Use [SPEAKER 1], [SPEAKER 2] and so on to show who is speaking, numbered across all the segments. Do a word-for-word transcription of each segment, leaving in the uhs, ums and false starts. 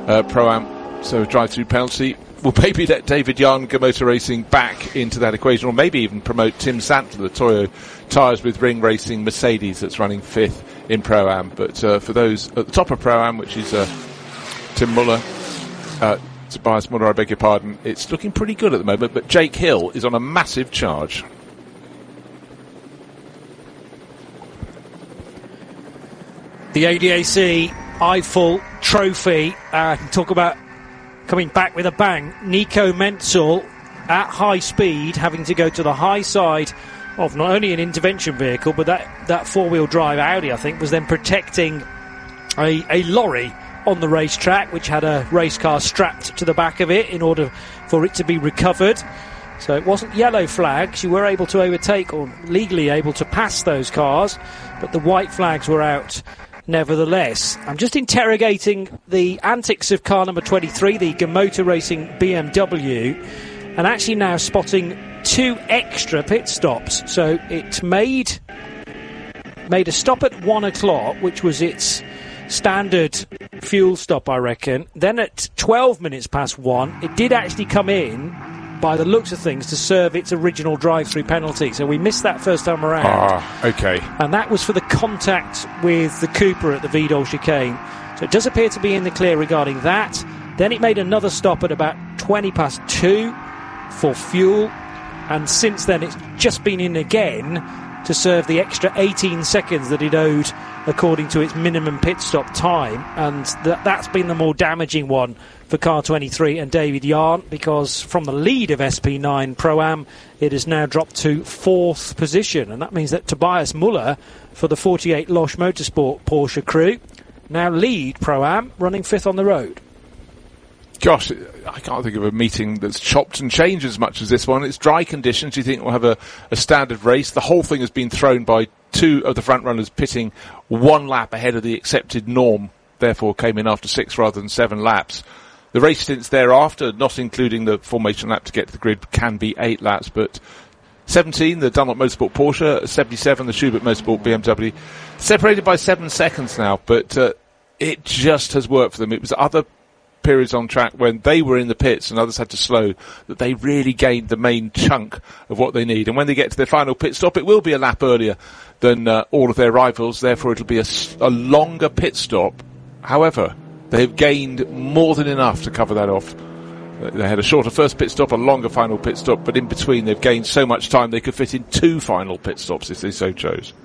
[SPEAKER 1] uh, Pro-Am, so a drive-through penalty will maybe let David Yarn go Motor Racing back into that equation, or maybe even promote Tim Santler, the Toyo Tyres with Ring Racing Mercedes that's running fifth in Pro-Am. But uh, for those at the top of Pro-Am, which is uh, Tim Muller, uh, Tobias Muller, I beg your pardon, it's looking pretty good at the moment, but Jake Hill is on a massive charge.
[SPEAKER 2] The A D A C Eiffel Trophy, uh, talk about coming back with a bang. Nico Menzel at high speed, having to go to the high side of not only an intervention vehicle, but that, that four-wheel drive Audi, I think, was then protecting a, a lorry on the racetrack, which had a race car strapped to the back of it in order for it to be recovered. So it wasn't yellow flags. You were able to overtake, or legally able to pass those cars, but the white flags were out nevertheless. I'm just interrogating the antics of car number twenty-three, the Motor Racing B M W, and actually now spotting two extra pit stops. So it made made a stop at one o'clock, which was its standard fuel stop, I reckon. Then at twelve minutes past one, it did actually come in, by the looks of things, to serve its original drive-through penalty. So we missed that first time around.
[SPEAKER 1] Ah, okay.
[SPEAKER 2] And that was for the contact with the Cooper at the Vidal chicane. So it does appear to be in the clear regarding that. Then it made another stop at about twenty past two for fuel. And since then, it's just been in again to serve the extra eighteen seconds that it owed according to its minimum pit stop time. And th- that's been the more damaging one for car twenty-three and David Yarn, because from the lead of S P nine Pro-Am, it has now dropped to fourth position. And that means that Tobias Muller, for the forty-eight Losch Motorsport Porsche crew, now lead Pro-Am, running fifth on the road.
[SPEAKER 1] Gosh, I can't think of a meeting that's chopped and changed as much as this one. It's dry conditions. You think we'll have a, a standard race. The whole thing has been thrown by two of the front runners pitting one lap ahead of the accepted norm, therefore came in after six rather than seven laps. The race stints thereafter, not including the formation lap to get to the grid, can be eight laps, but seventeen, the Dunlop Motorsport Porsche, seventy-seven, the Schubert Motorsport B M W, separated by seven seconds now, but uh, it just has worked for them. It was other periods on track when they were in the pits and others had to slow that they really gained the main chunk of what they need. And when they get to their final pit stop, it will be a lap earlier than uh, all of their rivals. Therefore, it'll be a, a longer pit stop. However, they've gained more than enough to cover that off. They had a shorter first pit stop, a longer final pit stop, but in between they've gained so much time they could fit in two final pit stops if they so chose.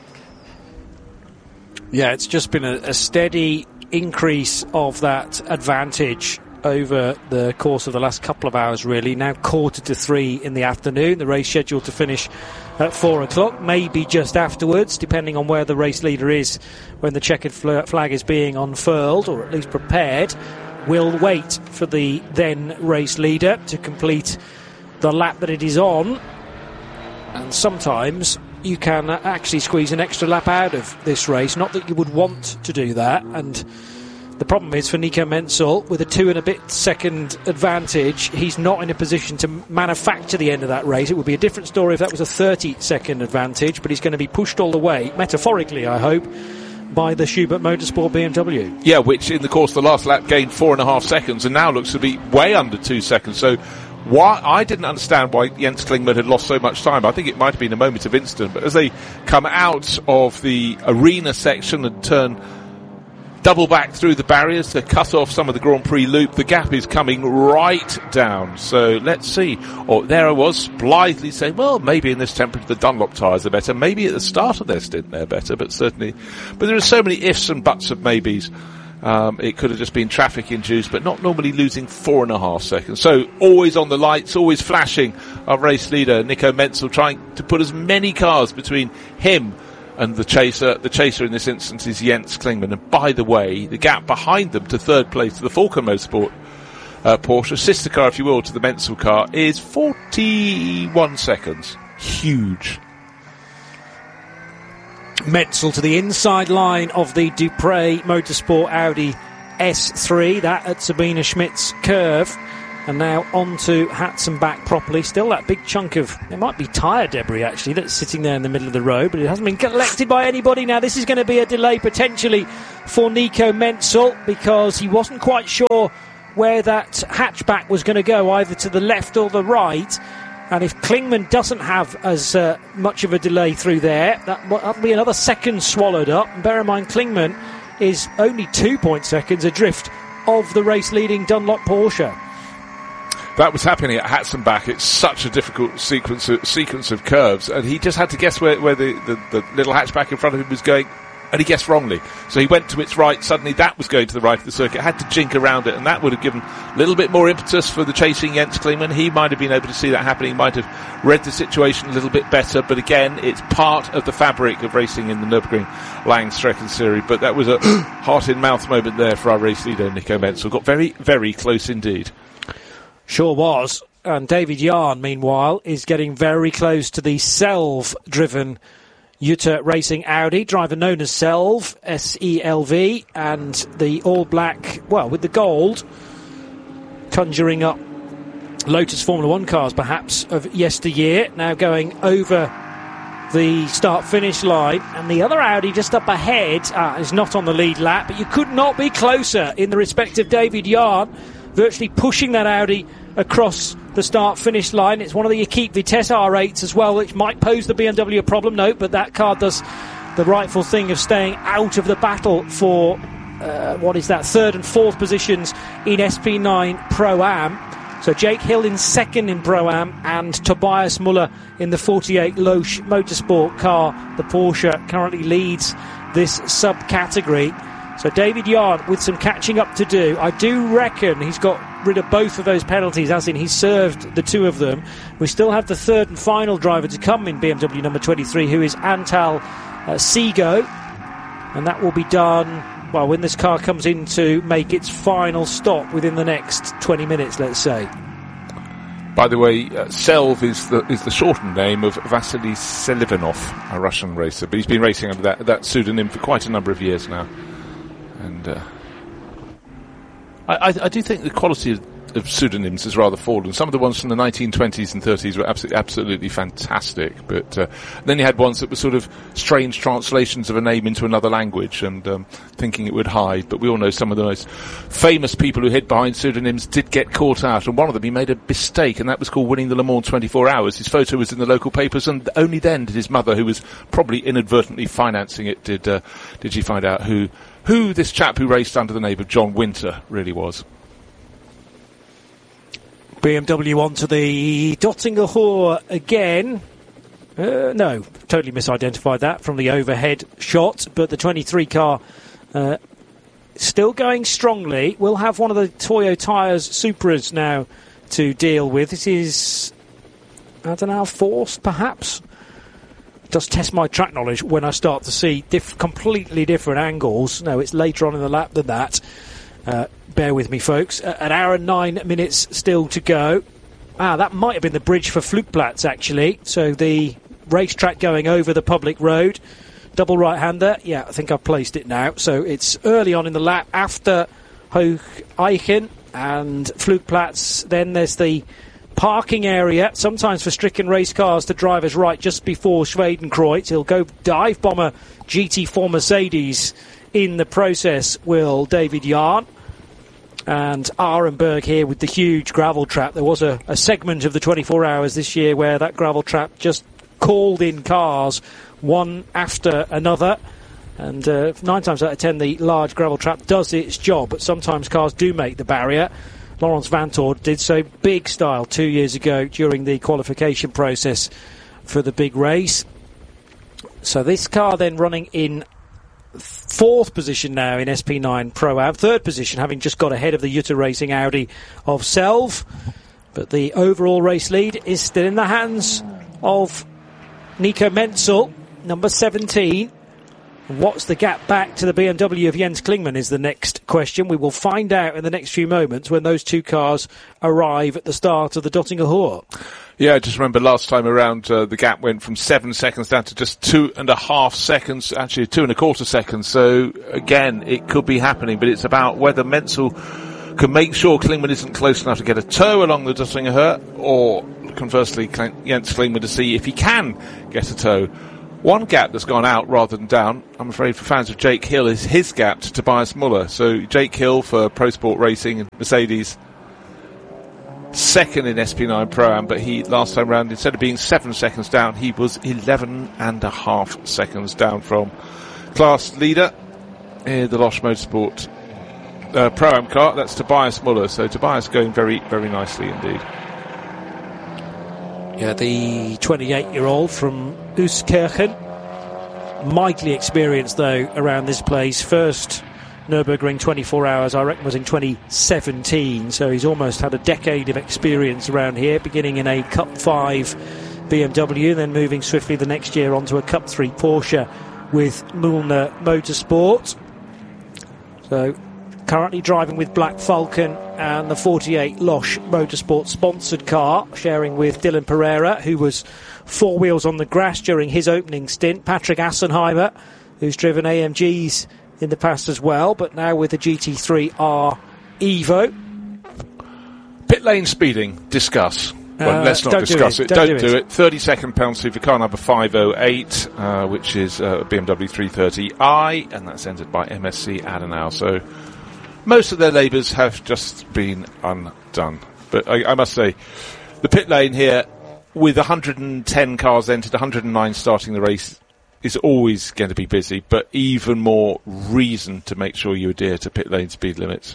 [SPEAKER 2] Yeah, it's just been a, a steady increase of that advantage over the course of the last couple of hours, really. Now quarter to three in the afternoon, the race scheduled to finish at four o'clock, maybe just afterwards, depending on where the race leader is when the checkered flag is being unfurled, or at least prepared. We'll wait for the then race leader to complete the lap that it is on, and sometimes you can actually squeeze an extra lap out of this race. Not that you would want to do that, and the problem is for Nico Menzel, with a two and a bit second advantage, he's not in a position to manufacture the end of that race. It would be a different story if that was a thirty second advantage, but he's going to be pushed all the way, metaphorically I hope, by the Schubert Motorsport B M W.
[SPEAKER 1] Yeah, which in the course of the last lap gained four and a half seconds and now looks to be way under two seconds. So why I didn't understand why Jens Klingmann had lost so much time. I think it might have been a moment of instant, but as they come out of the arena section and turn double back through the barriers to cut off some of the Grand Prix loop, the gap is coming right down. So let's see. Oh, there I was, blithely saying, well, maybe in this temperature the Dunlop tyres are better. Maybe at the start of their stint they're better, but certainly. But there are so many ifs and buts of maybes. Um, it could have just been traffic induced, but not normally losing four and a half seconds. So always on the lights, always flashing. Our race leader, Nico Menzel, trying to put as many cars between him and the chaser. The chaser in this instance is Jens Klingmann. And by the way, the gap behind them to third place, to the Falken Motorsport uh, Porsche, sister car, if you will, to the Menzel car, is forty-one seconds. Huge.
[SPEAKER 2] Menzel to the inside line of the Dupre Motorsport Audi S three, that at Sabina Schmidt's curve. And now on to Hatzenbach properly. Still that big chunk of, it might be tyre debris actually, that's sitting there in the middle of the road, but it hasn't been collected by anybody. Now this is going to be a delay potentially for Nico Menzel, because he wasn't quite sure where that hatchback was going to go, either to the left or the right. And if Klingman doesn't have as uh, much of a delay through there, that, that'll be another second swallowed up. And bear in mind, Klingman is only two point seconds adrift of the race-leading Dunlop Porsche.
[SPEAKER 1] That was happening at Hatzenbach. It's such a difficult sequence of, sequence of curves, and he just had to guess where, where the, the, the little hatchback in front of him was going, and he guessed wrongly. So he went to its right, suddenly that was going to the right of the circuit, had to jink around it, and that would have given a little bit more impetus for the chasing Jens Klingman. He might have been able to see that happening, might have read the situation a little bit better, but again, it's part of the fabric of racing in the Nürburgring Langstrecken Series. But that was a heart-in-mouth moment there for our race leader, Nico Menzel. Got very, very close indeed.
[SPEAKER 2] Sure was. And David Yarn, meanwhile, is getting very close to the Selv-driven Jutta Racing Audi, driver known as Selv, S E L V, and the all-black, well, with the gold, conjuring up Lotus Formula One cars, perhaps, of yesteryear, now going over the start-finish line. And the other Audi just up ahead ah, is not on the lead lap, but you could not be closer in the respect of David Yarn, virtually pushing that Audi across the start-finish line. It's one of the Equipe Vitesse R eights as well, which might pose the B M W a problem, no, but that car does the rightful thing of staying out of the battle for, uh, what is that, third and fourth positions in S P nine Pro-Am. So Jake Hill in second in Pro-Am, and Tobias Muller in the forty-eight Loesch Motorsport car. The Porsche currently leads this subcategory. So David Yarn with some catching up to do. I do reckon he's got rid of both of those penalties, as in he's served the two of them. We still have the third and final driver to come in B M W number twenty-three, who is Antal uh, Seago. And that will be done, well, when this car comes in to make its final stop within the next twenty minutes, let's say.
[SPEAKER 1] By the way, uh, Selv is the is the shortened name of Vasily Selivanov, a Russian racer, but he's been racing under that, that pseudonym for quite a number of years now. And uh, I, I do think the quality of, of pseudonyms has rather fallen. Some of the ones from the nineteen twenties and thirties were absolutely, absolutely fantastic, but uh, then you had ones that were sort of strange translations of a name into another language, and um, thinking it would hide. But we all know some of the most famous people who hid behind pseudonyms did get caught out, and one of them, he made a mistake, and that was called winning the Le Mans twenty-four hours. His photo was in the local papers, and only then did his mother, who was probably inadvertently financing it, did uh, did she find out who who this chap who raced under the name of John Winter really was.
[SPEAKER 2] B M W onto the Döttinger Hohe again. Uh, no, totally misidentified that from the overhead shot, but the twenty-three car uh, still going strongly. We'll have one of the Toyo Tyres Supras now to deal with. This is, I don't know, forced perhaps. Does test my track knowledge when I start to see diff- completely different angles. No, it's later on in the lap than that. Uh, bear with me, folks. Uh, an hour and nine minutes still to go. Ah, that might have been the bridge for Flugplatz, actually. So the racetrack going over the public road. Double right-hander. Yeah, I think I've placed it now. So it's early on in the lap after Hoch Eichen and Flugplatz. Then there's the parking area, sometimes for stricken race cars to drivers right just before Schwedenkreuz. He'll go dive bomber G T four Mercedes in the process, will David Yarn. And Arenberg here with the huge gravel trap. There was a, a segment of the twenty-four hours this year where that gravel trap just called in cars one after another. And uh, nine times out of ten, the large gravel trap does its job, but sometimes cars do make the barrier. Laurens Vanthoor did so big style two years ago during the qualification process for the big race. So this car then running in fourth position now in S P nine Pro-Am, third position, having just got ahead of the Jutta Racing Audi of Selv. But the overall race lead is still in the hands of Nico Menzel, number seventeen. What's the gap back to the B M W of Jens Klingman is the next question. We will find out in the next few moments when those two cars arrive at the start of the Döttinger Hohe.
[SPEAKER 1] Yeah, I just remember last time around uh, the gap went from seven seconds down to just two and a half seconds, actually two and a quarter seconds. So again, it could be happening, but it's about whether Menzel can make sure Klingman isn't close enough to get a toe along the Döttinger, or conversely, Jens Klingman to see if he can get a toe. One gap that's gone out rather than down, I'm afraid, for fans of Jake Hill, is his gap to Tobias Muller. So Jake Hill for Pro Sport Racing and Mercedes, second in S P nine Pro-Am, but he, last time round, instead of being seven seconds down, he was eleven and a half seconds down from class leader in the Losch Motorsport uh, Pro-Am car. That's Tobias Muller. So Tobias going very, very nicely indeed.
[SPEAKER 2] Yeah, the twenty-eight-year-old from Euskirchen, mightily experienced though around this place. First Nürburgring twenty-four hours, I reckon, was in twenty seventeen, so he's almost had a decade of experience around here, beginning in a Cup five B M W, then moving swiftly the next year onto a Cup three Porsche with Mühlner Motorsport. So currently driving with Black Falcon and the forty-eight Losch Motorsport sponsored car, sharing with Dylan Pereira, who was four wheels on the grass during his opening stint. Patrick Assenheimer, who's driven A M Gs in the past as well, but now with the G T three R Evo.
[SPEAKER 1] Pit lane speeding, discuss. Well,
[SPEAKER 2] uh,
[SPEAKER 1] let's not discuss
[SPEAKER 2] do
[SPEAKER 1] it.
[SPEAKER 2] it.
[SPEAKER 1] Don't,
[SPEAKER 2] don't
[SPEAKER 1] do,
[SPEAKER 2] do
[SPEAKER 1] it. it. thirty second penalty for car number five oh eight, uh, which is uh, B M W three thirty i, and that's entered by M S C Adenauer. So most of their labours have just been undone. But I, I must say, the pit lane here, with one hundred ten cars entered, one hundred nine starting the race, is always going to be busy, but even more reason to make sure you adhere to pit lane speed limits.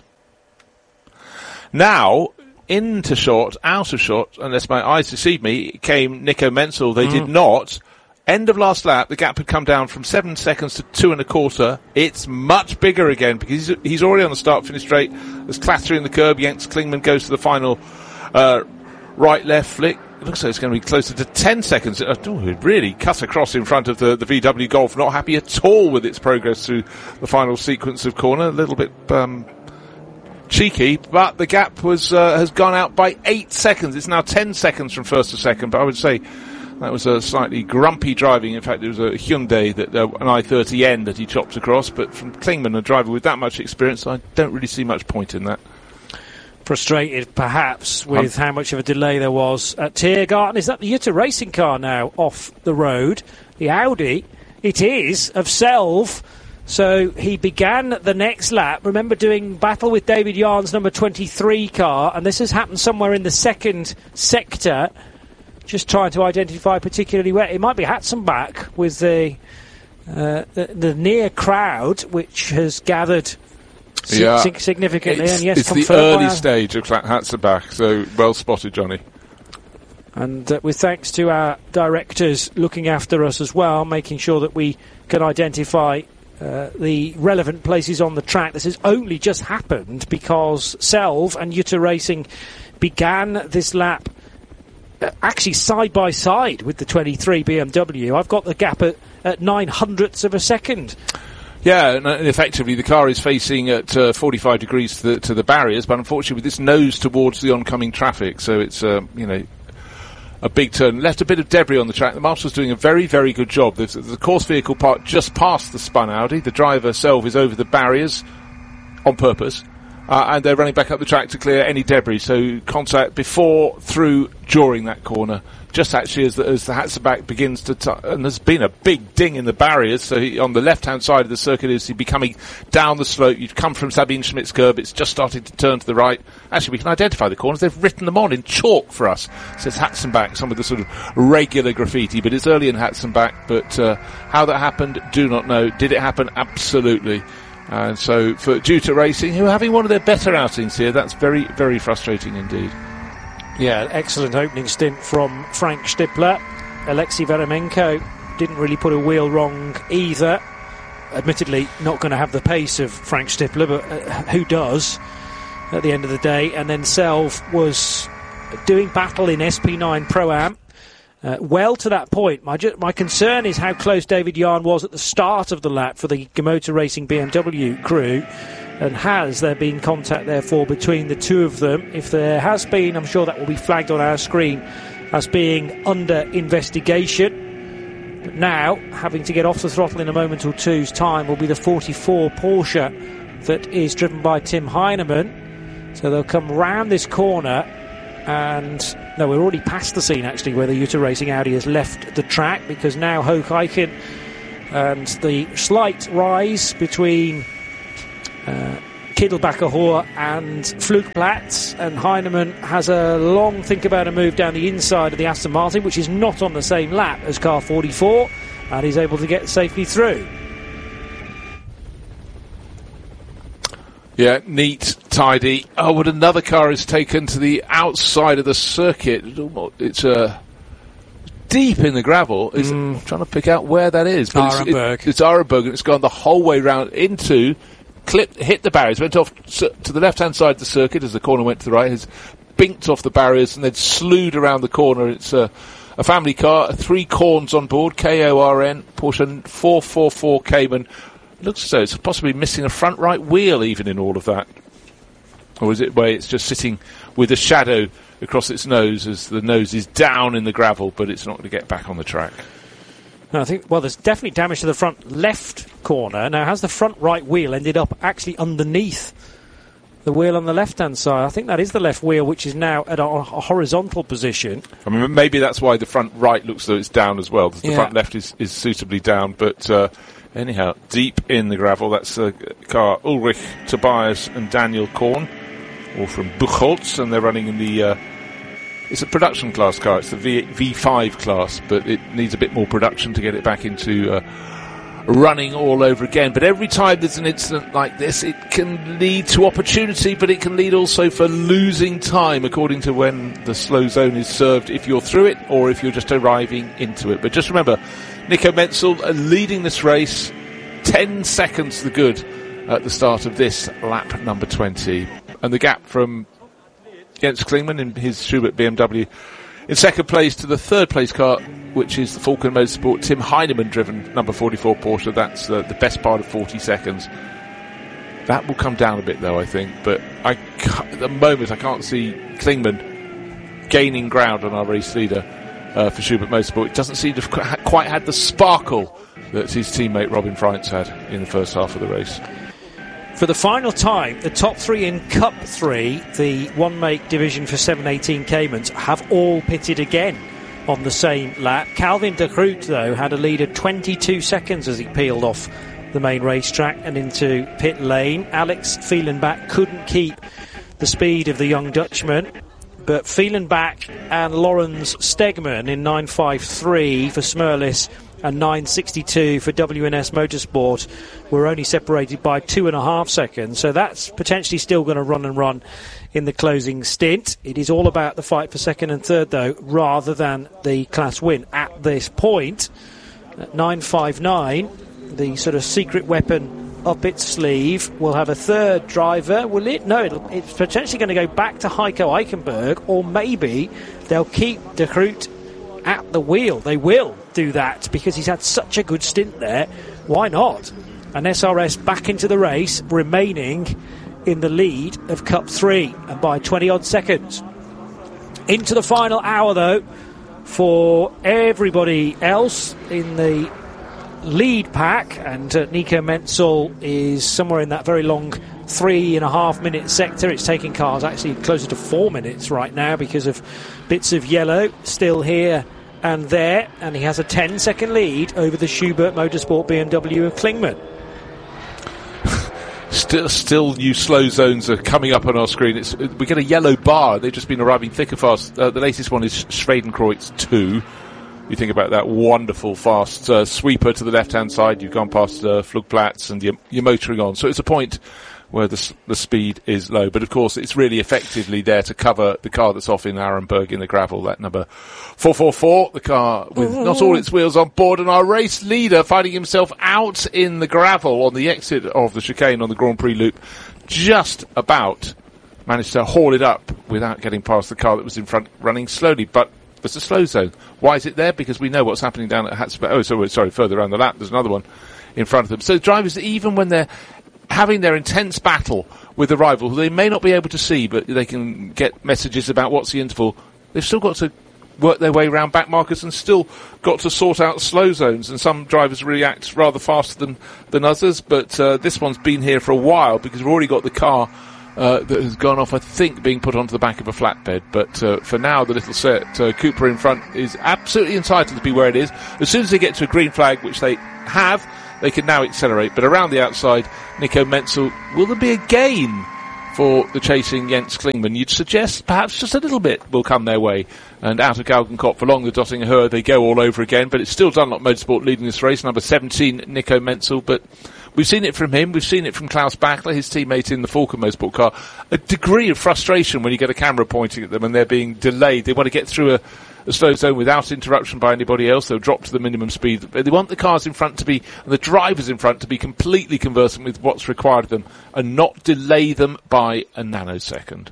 [SPEAKER 1] Now, into short, out of short, unless my eyes deceive me, came Nico Menzel. They mm. did not. End of last lap, the gap had come down from seven seconds to two and a quarter. It's much bigger again because he's, he's already on the start-finish straight. There's clattering the curb. Jens Klingman goes to the final uh, right-left flick. It looks like it's going to be closer to ten seconds. Uh, oh, it really cut across in front of the, the V W Golf. Not happy at all with its progress through the final sequence of corner. A little bit um, cheeky, but the gap was uh, has gone out by eight seconds. It's now ten seconds from first to second, but I would say that was a slightly grumpy driving. In fact, it was a Hyundai, that uh, an i thirty N that he chopped across, but from Klingman, a driver with that much experience, I don't really see much point in that.
[SPEAKER 2] Frustrated, perhaps, with um, how much of a delay there was at Tiergarten. Is that the Jutta Racing car now off the road? The Audi, it is, of Selv. So he began the next lap. Remember doing battle with David Yarn's number twenty-three car, and this has happened somewhere in the second sector. Just trying to identify particularly where. It might be Hatzenbach with the, uh, the, the near crowd, which has gathered
[SPEAKER 1] Yeah,
[SPEAKER 2] significantly,
[SPEAKER 1] it's,
[SPEAKER 2] and yes,
[SPEAKER 1] it's the early stage of Hatzenbach, so well spotted, Johnny.
[SPEAKER 2] And uh, with thanks to our directors looking after us as well, making sure that we can identify uh, the relevant places on the track. This has only just happened because Selv and Jutta Racing began this lap uh, actually side by side with the twenty-three B M W. I've got the gap at, at nine hundredths of a second.
[SPEAKER 1] Yeah, and effectively the car is facing at uh, forty-five degrees to the, to the barriers, but unfortunately with its nose towards the oncoming traffic, so it's, uh, you know, a big turn. Left a bit of debris on the track. The marshal's doing a very, very good job. The, the course vehicle part just past the spun Audi. The driver, Selv, is over the barriers on purpose, uh, and they're running back up the track to clear any debris. So contact before, through, during that corner. Just actually as the, as the Hatzenbach begins to, t- and there's been a big ding in the barriers, so he, on the left-hand side of the circuit is he becoming down the slope. You've come from Sabine Schmidt's curb, it's just starting to turn to the right. Actually, we can identify the corners. They've written them on in chalk for us. It says Hatzenbach, some of the sort of regular graffiti, but it's early in Hatzenbach, but uh, how that happened, do not know. Did it happen? Absolutely. And so for Jutta Racing, who are having one of their better outings here, that's very, very frustrating indeed.
[SPEAKER 2] Yeah, excellent opening stint from Frank Stippler. Alexei Veremenko didn't really put a wheel wrong either. Admittedly, not going to have the pace of Frank Stippler, but uh, who does at the end of the day? And then Selv was doing battle in S P nine Pro-Am. Uh, well to that point. My, ju- my concern is how close David Yarn was at the start of the lap for the Motor Racing B M W crew. And has there been contact, therefore, between the two of them? If there has been, I'm sure that will be flagged on our screen as being under investigation. But now, having to get off the throttle in a moment or two's time, will be the forty-four Porsche that is driven by Tim Heinemann. So they'll come round this corner, and no, we're already past the scene actually where the Jutta Racing Audi has left the track, because now Hoek Eichen and the slight rise between uh, Kittelbacher Hohr and Flugplatz, and Heinemann has a long think about a move down the inside of the Aston Martin, which is not on the same lap as car forty-four, and he's able to get safely through.
[SPEAKER 1] Yeah, neat, tidy. Oh, but another car is taken to the outside of the circuit. It's uh, deep in the gravel. It's, mm. I'm trying to pick out where that is. But
[SPEAKER 2] Arenberg.
[SPEAKER 1] It's, it, it's Arenberg, and it's gone the whole way round into, clipped, hit the barriers, went off to the left-hand side of the circuit as the corner went to the right, has binked off the barriers and then slewed around the corner. It's a, a family car, three corns on board, K O R N, Porsche four forty-four Cayman. Looks as though it's possibly missing a front right wheel even in all of that. Or is it where it's just sitting with a shadow across its nose as the nose is down in the gravel, but it's not going to get back on the track?
[SPEAKER 2] No, I think, well, there's definitely damage to the front left corner. Now, has the front right wheel ended up actually underneath the wheel on the left-hand side? I think that is the left wheel, which is now at a, a horizontal position.
[SPEAKER 1] I mean, maybe that's why the front right looks as though it's down as well. The yeah. front left is, is suitably down, but... Uh, Anyhow, deep in the gravel, that's a car Ulrich Tobias and Daniel Korn, all from Buchholz, and they're running in the, uh, it's a production class car, it's the v, V5 class, but it needs a bit more production to get it back into uh, running all over again. But every time there's an incident like this, it can lead to opportunity, but it can lead also for losing time, according to when the slow zone is served, if you're through it or if you're just arriving into it. But just remember, Nico Menzel leading this race, ten seconds to the good at the start of this lap number twenty. And the gap from Jens Klingmann in his Schubert B M W in second place to the third place car, which is the Falken Motorsport Tim Heinemann driven number forty-four Porsche. That's uh, the best part of forty seconds. That will come down a bit though, I think. But I, at the moment, I can't see Klingmann gaining ground on our race leader. Uh, for Schubert Motorsport. It doesn't seem to have quite had the sparkle that his teammate Robin Freitz had in the first half of the race.
[SPEAKER 2] For the final time, the top three in Cup three, the one-make division for seven eighteen Caymans, have all pitted again on the same lap. Calvin de Groot, though, had a lead of twenty-two seconds as he peeled off the main racetrack and into pit lane. Alex Fielenbach couldn't keep the speed of the young Dutchman, but Fielenbach and Lorenz Stegman in nine fifty-three for Smerlis and nine sixty-two for W N S Motorsport were only separated by two and a half seconds. So that's potentially still going to run and run in the closing stint. It is all about the fight for second and third, though, rather than the class win at this point. At nine fifty-nine, the sort of secret weapon up its sleeve will have a third driver. Will it? No, it'll, it's potentially going to go back to Heiko Eichenberg, or maybe they'll keep De Groot at the wheel. They will do that because he's had such a good stint there. Why not? And S R S back into the race, remaining in the lead of Cup three and by twenty odd seconds. Into the final hour, though, for everybody else in the lead pack, and uh, Nico Menzel is somewhere in that very long three and a half minute sector. It's taking cars actually closer to four minutes right now because of bits of yellow still here and there, and he has a ten second lead over the Schubert Motorsport B M W of Klingmann.
[SPEAKER 1] Still, still new slow zones are coming up on our screen. It's, we get a yellow bar. They've just been arriving thick and fast. Uh, the latest one is Schwedenkreuz two. You think about that wonderful fast uh, sweeper to the left-hand side. You've gone past uh, Flugplatz and you're, you're motoring on. So it's a point where the, the speed is low. But, of course, it's really effectively there to cover the car that's off in Arenberg in the gravel, that number four forty-four, the car with not all its wheels on board. And our race leader finding himself out in the gravel on the exit of the chicane on the Grand Prix loop, just about managed to haul it up without getting past the car that was in front running slowly. But it's a slow zone. Why is it there? Because we know what's happening down at Hatzberg. Oh, sorry, sorry, further around the lap, there's another one in front of them. So drivers, even when they're having their intense battle with the rival, who they may not be able to see, but they can get messages about what's the interval, they've still got to work their way around back markers and still got to sort out slow zones. And some drivers react rather faster than, than others, but uh, this one's been here for a while because we've already got the car uh, that has gone off, I think, being put onto the back of a flatbed. But uh, for now, the little set, uh, Cooper in front is absolutely entitled to be where it is. As soon as they get to a green flag, which they have, they can now accelerate. But around the outside, Nico Menzel, will there be a gain for the chasing Jens Klingmann? You'd suggest perhaps just a little bit will come their way. And out of Galgenkopf along the Dottinger Höhe, they go all over again. But it's still Dunlop Motorsport leading this race, number seventeen, Nico Menzel. But we've seen it from him, we've seen it from Klaus Bachler, his teammate in the Falken Motorsport car. A degree of frustration when you get a camera pointing at them and they're being delayed. They want to get through a, a slow zone without interruption by anybody else. They'll drop to the minimum speed. They want the cars in front to be, and the drivers in front to be completely conversant with what's required of them and not delay them by a nanosecond.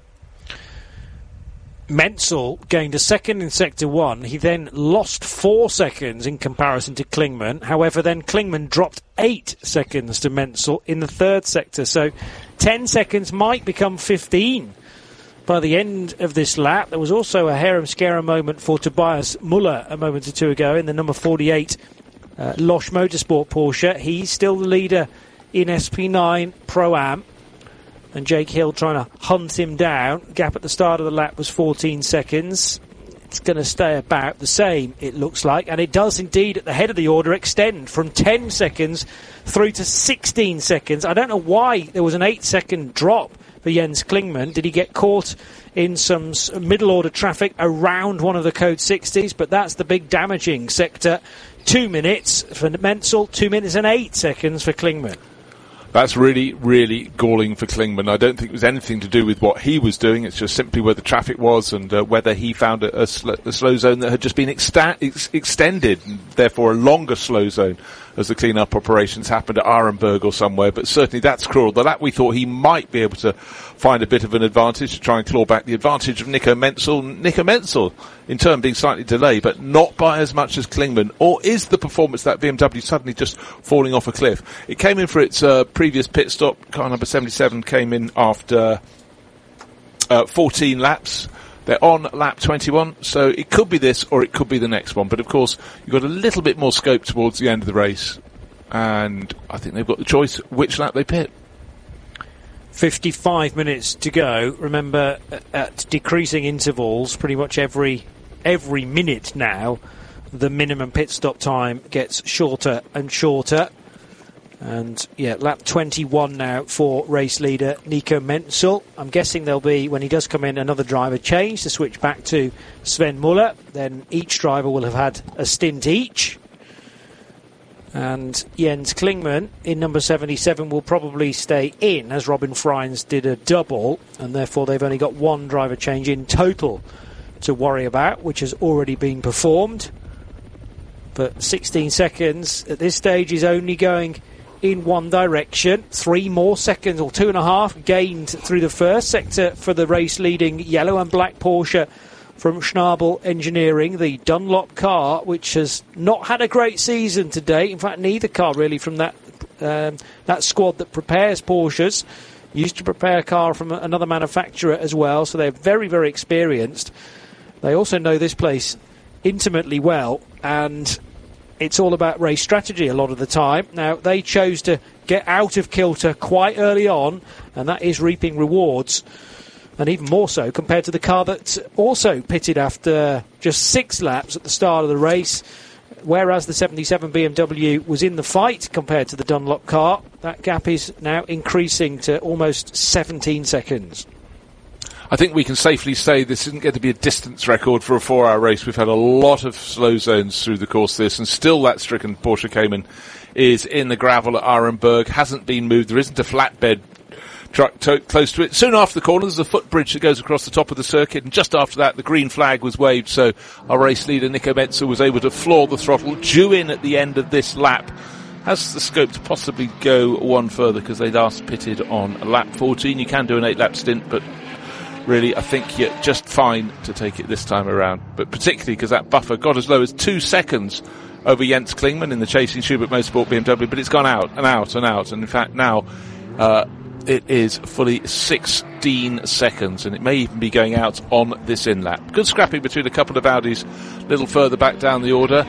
[SPEAKER 2] Menzel gained a second in Sector one. He then lost four seconds in comparison to Klingmann. However, then Klingmann dropped eight seconds to Menzel in the third sector. So ten seconds might become fifteen by the end of this lap. There was also a harem-scarum moment for Tobias Muller a moment or two ago in the number forty-eight uh, Losch Motorsport Porsche. He's still the leader in S P nine Pro-Am. And Jake Hill trying to hunt him down. Gap at the start of the lap was fourteen seconds. It's going to stay about the same, it looks like. And it does indeed, at the head of the order, extend from ten seconds through to sixteen seconds. I don't know why there was an eight-second drop for Jens Klingmann. Did he get caught in some middle-order traffic around one of the code sixties? But that's the big damaging sector. Two minutes for Menzel, two minutes and eight seconds for Klingmann.
[SPEAKER 1] That's really, really galling for Klingmann. I don't think it was anything to do with what he was doing. It's just simply where the traffic was and uh, whether he found a, a, sl- a slow zone that had just been exta- ex- extended, and therefore a longer slow zone as the clean-up operations happened at Arenberg or somewhere. But certainly that's cruel. The lap we thought he might be able to find a bit of an advantage to try and claw back the advantage of Nico Menzel. Nico Menzel, in turn, being slightly delayed, but not by as much as Klingmann. Or is the performance that B M W suddenly just falling off a cliff? It came in for its uh, previous pit stop. Car number seventy-seven came in after uh, fourteen laps. They're on lap twenty-one, so it could be this or it could be the next one. But of course, you've got a little bit more scope towards the end of the race, and I think they've got the choice which lap they pit.
[SPEAKER 2] fifty-five minutes to go. Remember, at decreasing intervals, pretty much every every minute now, the minimum pit stop time gets shorter and shorter. And, yeah, lap twenty-one now for race leader Nico Menzel. I'm guessing there'll be, when he does come in, another driver change to switch back to Sven Muller. Then each driver will have had a stint each. And Jens Klingmann in number seventy-seven will probably stay in, as Robin Freins did a double. And therefore they've only got one driver change in total to worry about, which has already been performed. But sixteen seconds at this stage is only going in one direction. Three more seconds, or two and a half, gained through the first sector for the race-leading yellow and black Porsche from Schnabel Engineering, the Dunlop car, which has not had a great season to date. In fact, neither car really from that um, that squad that prepares Porsches. Used to prepare a car from another manufacturer as well, so they're very, very experienced. They also know this place intimately well, and it's all about race strategy a lot of the time. Now, they chose to get out of kilter quite early on, and that is reaping rewards. And even more so compared to the car that also pitted after just six laps at the start of the race, whereas the seventy-seven B M W was in the fight compared to the Dunlop car. That gap is now increasing to almost seventeen seconds.
[SPEAKER 1] I think we can safely say this isn't going to be a distance record for a four-hour race. We've had a lot of slow zones through the course of this, and still that stricken Porsche Cayman is in the gravel at Arenberg, hasn't been moved. There isn't a flatbed truck to- close to it. Soon after the corner, there's a footbridge that goes across the top of the circuit, and just after that, the green flag was waved, so our race leader, Nico Menzel, was able to floor the throttle, due in at the end of this lap. Has the scope to possibly go one further, because they last pitted on lap fourteen. You can do an eight-lap stint, but really, I think you're just fine to take it this time around. But particularly because that buffer got as low as two seconds over Jens Klingmann in the chasing Schubert Motorsport B M W, but it's gone out and out and out. And in fact, now uh, it is fully sixteen seconds, and it may even be going out on this in lap. Good scrapping between a couple of Audis a little further back down the order.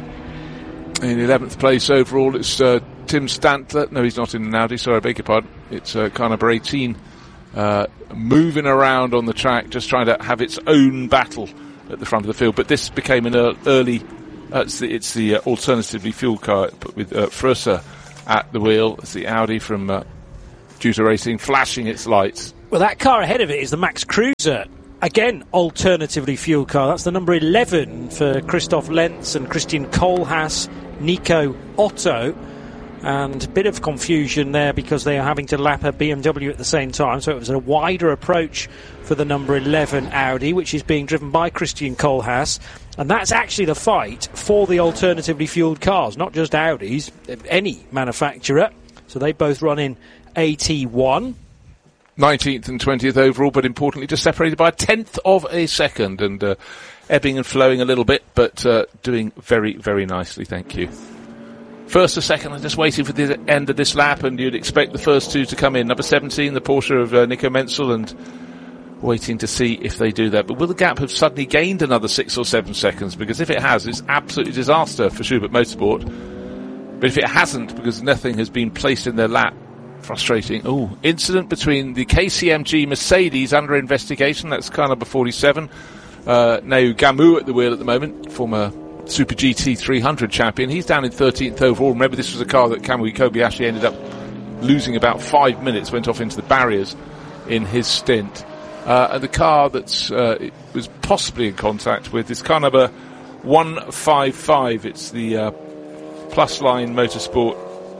[SPEAKER 1] In eleventh place overall, it's uh, Tim Stantler. No, he's not in an Audi. Sorry, I beg your pardon. It's uh, car number eighteen. uh, moving around on the track, just trying to have its own battle at the front of the field. But this became an early, uh, it's the, it's the uh, alternatively fueled car with uh, Frusser at the wheel. It's the Audi from uh, Juta Racing flashing its lights.
[SPEAKER 2] Well, that car ahead of it is the Max Cruiser. Again, alternatively fueled car. That's the number eleven for Christoph Lenz and Christian Kohlhaas, Nico Otto. And a bit of confusion there because they are having to lap a B M W at the same time. So it was a wider approach for the number eleven Audi, which is being driven by Christian Kohlhaas. And that's actually the fight for the alternatively fueled cars, not just Audis, any manufacturer. So they both run in A T one.
[SPEAKER 1] nineteenth and twentieth overall, but importantly just separated by a tenth of a second, and uh, ebbing and flowing a little bit, but uh, doing very, very nicely, thank you. First or second, I'm just waiting for the end of this lap, and you'd expect the first two to come in. Number seventeen, the Porsche of uh, Nico Menzel, and waiting to see if they do that. But will the gap have suddenly gained another six or seven seconds? Because if it has, it's absolutely disaster for Schubert Motorsport. But if it hasn't, because nothing has been placed in their lap, frustrating. Oh, incident between the K C M G Mercedes under investigation. That's car number forty-seven. Uh, now Gamu at the wheel at the moment, former Super G T three hundred champion. He's down in thirteenth overall. Remember, this was a car that Kamui Kobayashi ended up losing about five minutes, went off into the barriers in his stint. Uh, and the car that uh, was possibly in contact with is car number one five five. It's the uh, Plus Line Motorsport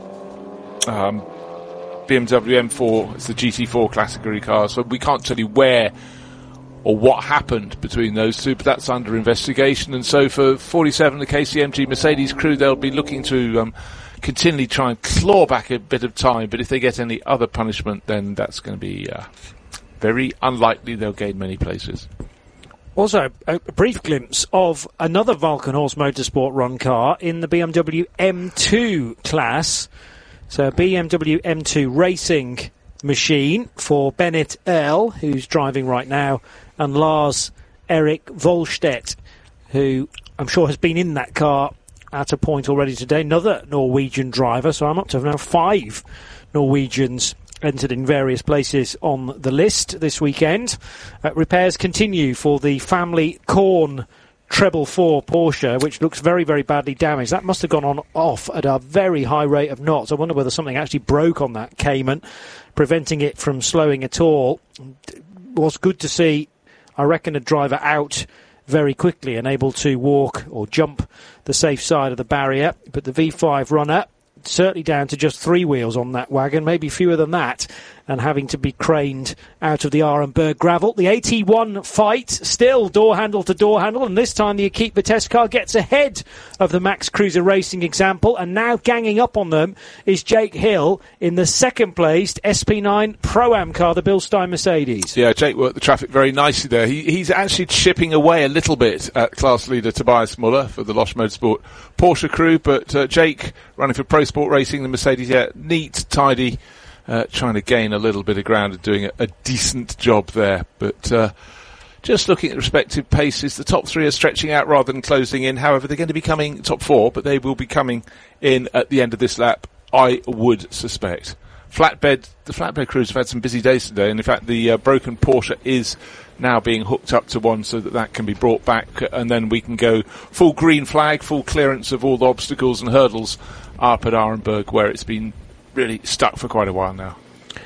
[SPEAKER 1] um, B M W M four. It's the G T four category car, so we can't tell you where or what happened between those two, but that's under investigation. And so for forty-seven, the K C M G Mercedes crew, they'll be looking to um, continually try and claw back a bit of time, but if they get any other punishment, then that's going to be uh, very unlikely they'll gain many places.
[SPEAKER 2] Also, a brief glimpse of another Valkenhorst Motorsport run car in the B M W M two class. So B M W M two Racing machine for Bennett Earl, who's driving right now, and Lars Erik Volstedt, who I'm sure has been in that car at a point already today. Another Norwegian driver, so I'm up to now five Norwegians entered in various places on the list this weekend. Uh, repairs continue for the family Korn Treble four Porsche, which looks very, very badly damaged. That must have gone on off at a very high rate of knots. I wonder whether something actually broke on that Cayman, preventing it from slowing at all. It was good to see, I reckon, a driver out very quickly and able to walk or jump the safe side of the barrier. But the V five runner, certainly down to just three wheels on that wagon, maybe fewer than that, and having to be craned out of the Arenberg gravel. The A T one fight, still door handle to door handle, and this time the Equipe test car gets ahead of the Max Cruiser Racing example, and now ganging up on them is Jake Hill in the second placed S P nine Pro-Am car, the Bilstein Mercedes.
[SPEAKER 1] Yeah, Jake worked the traffic very nicely there. He, he's actually chipping away a little bit at class leader Tobias Muller for the Losch Motorsport Porsche crew, but uh, Jake running for Pro Sport Racing, the Mercedes, yeah, neat, tidy, Uh, trying to gain a little bit of ground and doing a, a decent job there. But uh, just looking at the respective paces, the top three are stretching out rather than closing in. However, they're going to be coming top four, but they will be coming in at the end of this lap, I would suspect. Flatbed, the flatbed crews have had some busy days today, and in fact the uh, broken Porsche is now being hooked up to one so that that can be brought back, and then we can go full green flag, full clearance of all the obstacles and hurdles up at Arenberg, where it's been really stuck for quite a while now.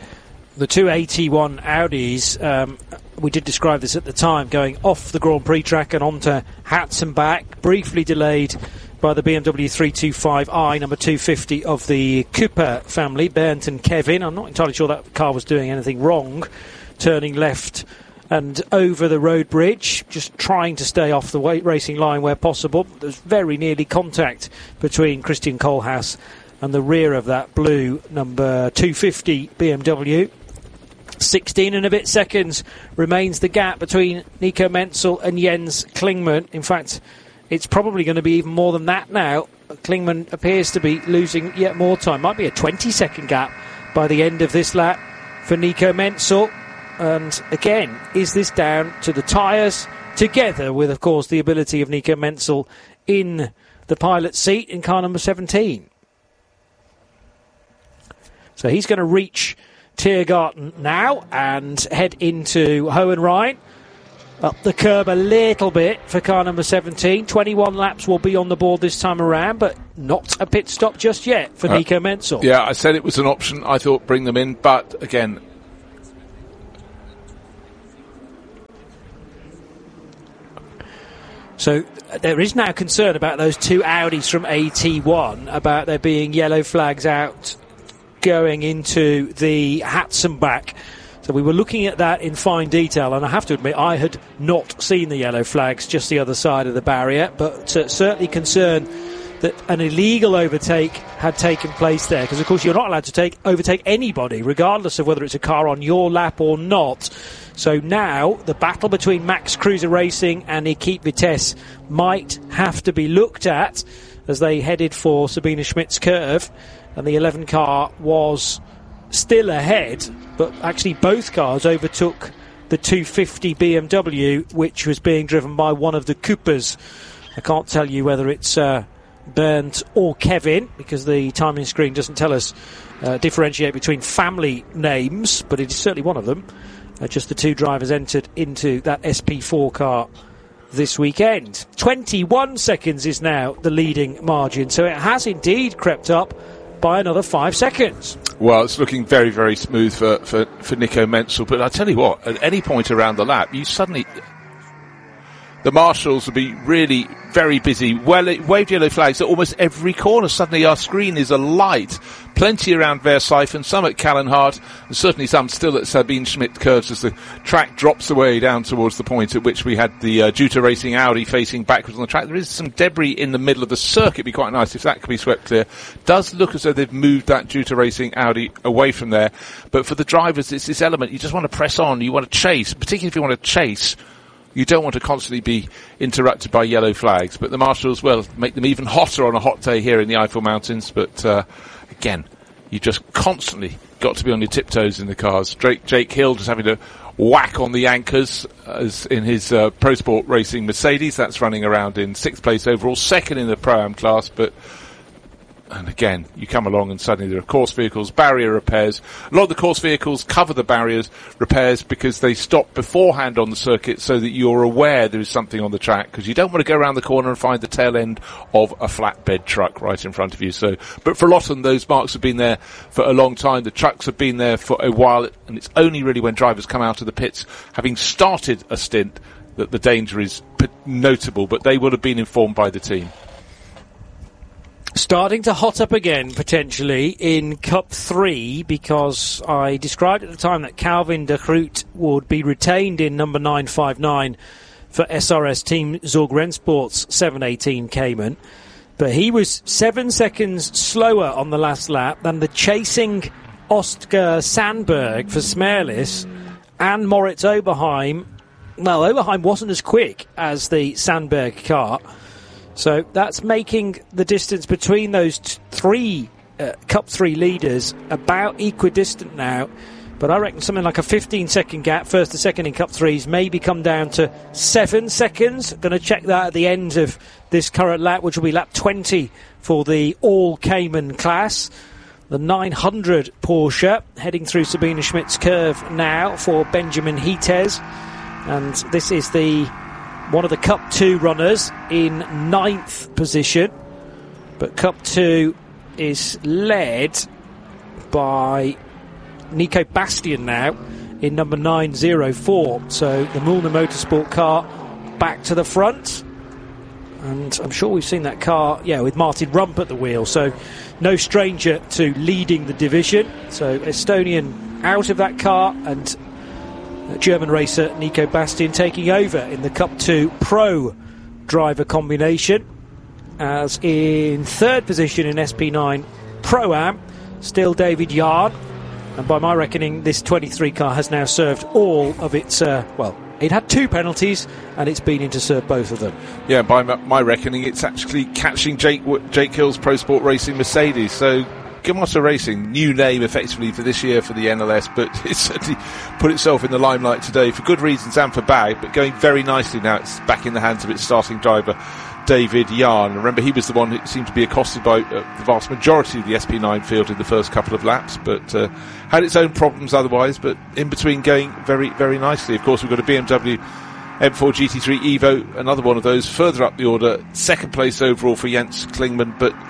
[SPEAKER 2] The two A T one Audis, um, we did describe this at the time, going off the Grand Prix track and onto Hatz and back, briefly delayed by the B M W three twenty-five i, number two fifty of the Cooper family, Bernd and Kevin. I'm not entirely sure that car was doing anything wrong, turning left and over the road bridge, just trying to stay off the racing line where possible. There's very nearly contact between Christian Kohlhaas and the rear of that blue number two fifty B M W. sixteen and a bit seconds remains the gap between Nico Menzel and Jens Klingmann. In fact, it's probably going to be even more than that now. Klingmann appears to be losing yet more time. Might be a twenty second gap by the end of this lap for Nico Menzel. And again, is this down to the tyres, together with, of course, the ability of Nico Menzel in the pilot's seat in car number seventeen? So he's going to reach Tiergarten now and head into Hohenrhein. Up the curb a little bit for car number seventeen. twenty-one laps will be on the board this time around, but not a pit stop just yet for uh, Nico Menzel.
[SPEAKER 1] Yeah, I said it was an option. I thought bring them in, but again...
[SPEAKER 2] So there is now concern about those two Audis from A T one, about there being yellow flags out going into the Hatzenbach. So we were looking at that in fine detail, and I have to admit I had not seen the yellow flags just the other side of the barrier, but uh, certainly concerned that an illegal overtake had taken place there, because of course you're not allowed to take overtake anybody regardless of whether it's a car on your lap or not. So now the battle between Max Cruiser Racing and Equipe Vitesse might have to be looked at as they headed for Sabine Schmidt's curve, and the eleven car was still ahead, but actually both cars overtook the two fifty B M W, which was being driven by one of the Coopers. I can't tell you whether it's uh, Bernd or Kevin, because the timing screen doesn't tell us uh, differentiate between family names, but it is certainly one of them. Uh, just the two drivers entered into that S P four car this weekend. twenty-one seconds is now the leading margin, so it has indeed crept up by another five seconds.
[SPEAKER 1] Well, it's looking very, very smooth for, for, for Nico Menzel, but I tell you what, at any point around the lap, you suddenly... The marshals will be really very busy. Well, waved yellow flags at almost every corner. Suddenly our screen is alight. Plenty around Versailles, some at Callenhart, and certainly some still at Sabine Schmidt curves as the track drops away down towards the point at which we had the uh, Juta Racing Audi facing backwards on the track. There is some debris in the middle of the circuit. It'd be quite nice if that could be swept clear. Does look as though they've moved that Juta Racing Audi away from there. But for the drivers, it's this element. You just want to press on. You want to chase, particularly if you want to chase. You don't want to constantly be interrupted by yellow flags, but the marshals, well, make them even hotter on a hot day here in the Eifel Mountains. But uh, again, you just constantly got to be on your tiptoes in the cars. Drake, Jake Hill just having to whack on the anchors as in his uh, Pro Sport Racing Mercedes. That's running around in sixth place overall, second in the Pro-Am class, but... And again, you come along and suddenly there are course vehicles, barrier repairs. A lot of the course vehicles cover the barriers repairs because they stop beforehand on the circuit so that you're aware there is something on the track, because you don't want to go around the corner and find the tail end of a flatbed truck right in front of you. So, but for a lot of them, those marks have been there for a long time. The trucks have been there for a while, and it's only really when drivers come out of the pits, having started a stint, that the danger is notable, but they would have been informed by the team.
[SPEAKER 2] Starting to hot up again, potentially, in Cup three, because I described at the time that Calvin de Groot would be retained in number nine five nine for S R S Team Zorg Rennsport's seven eighteen Cayman. But he was seven seconds slower on the last lap than the chasing Oscar Sandberg for Smerlis and Moritz Oberheim. Well, Oberheim wasn't as quick as the Sandberg car. So that's making the distance between those t- three uh, Cup three leaders about equidistant now. But I reckon something like a fifteen second gap, first to second in Cup threes, maybe come down to seven seconds. Going to check that at the end of this current lap, which will be lap twenty for the all Cayman class. The nine hundred Porsche heading through Sabine Schmidt's curve now for Benjamin Hites. And this is the... one of the Cup two runners in ninth position. But Cup two is led by Nico Bastian now in number nine oh four. So the Mühlner Motorsport car back to the front. And I'm sure we've seen that car, yeah, with Martin Rump at the wheel. So no stranger to leading the division. So Estonian out of that car, and German racer Nico Bastian taking over in the Cup two Pro driver combination. As in third position in S P nine Pro-Am, still David Yarn. And by my reckoning, this twenty-three car has now served all of its, uh, well, it had two penalties, and it's been in to serve both of them. Yeah, by my reckoning, it's actually catching Jake Jake Hill's Pro Sport Racing Mercedes. So Gamasa Racing, new name effectively for this year for the N L S, but it's certainly put itself in the limelight today for good reasons and for bad, but going very nicely now. It's back in the hands of its starting driver,
[SPEAKER 1] David Yarn. Remember, he was the one who seemed to be accosted by uh, the vast majority of the S P nine field in the first couple of laps, but uh, had its own problems otherwise, but in between going very, very nicely. Of course, we've got a B M W M four G T three Evo, another one of those, further up the order, second place overall for Jens Klingmann, but